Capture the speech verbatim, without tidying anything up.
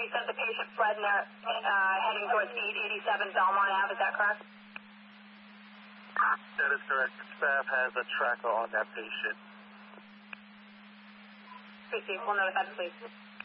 you said the patient fled and they're uh, heading towards eight eighty-seven Belmont Ave, is that correct? That is correct. Staff has a tracker on that patient. Tracy, we'll notify the police.